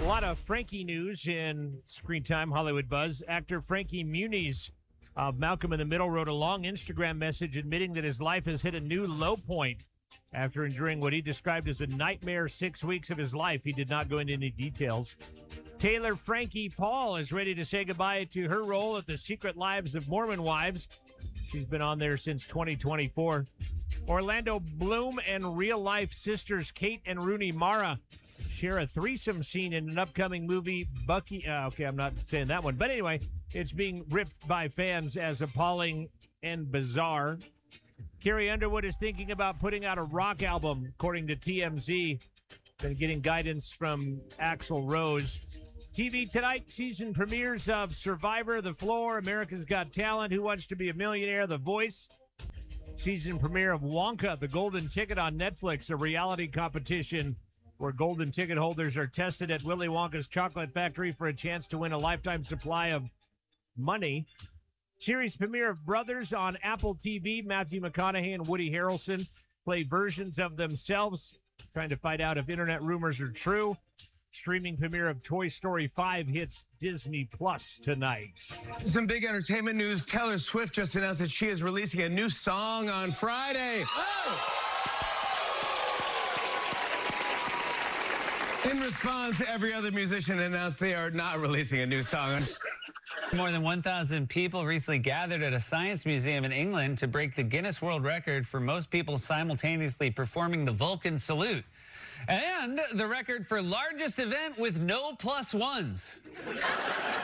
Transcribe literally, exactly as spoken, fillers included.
A lot of Frankie news in Screen Time Hollywood Buzz. Actor Frankie Muniz of Malcolm in the Middle wrote a long Instagram message admitting that his life has hit a new low point after enduring what he described as a nightmare six weeks of his life. He did not go into any details. Taylor Frankie Paul is ready to say goodbye to her role at the Secret Lives of Mormon Wives. She's been on there since twenty twenty-four. Orlando Bloom and real-life sisters Kate and Rooney Mara share a threesome scene in an upcoming movie, Bucky. Uh, okay, I'm not saying that one. But anyway, it's being ripped by fans as appalling and bizarre. Carrie Underwood is thinking about putting out a rock album, according to T M Z. Been getting guidance from Axl Rose. T V tonight, season premieres of Survivor, The Floor, America's Got Talent, Who Wants to Be a Millionaire, The Voice. Season premiere of Wonka, The Golden Ticket on Netflix, a reality competition where golden ticket holders are tested at Willy Wonka's chocolate factory for a chance to win a lifetime supply of money. Series premiere of Brothers on Apple T V. Matthew McConaughey and Woody Harrelson play versions of themselves, trying to find out if internet rumors are true. Streaming premiere of Toy Story five hits Disney Plus tonight. Some big entertainment news. Taylor Swift just announced that she is releasing a new song on Friday. Oh! In response, every other musician announced they are not releasing a new song. More than one thousand people recently gathered at a science museum in England to break the Guinness World Record for most people simultaneously performing the Vulcan salute. And the record for largest event with no plus ones.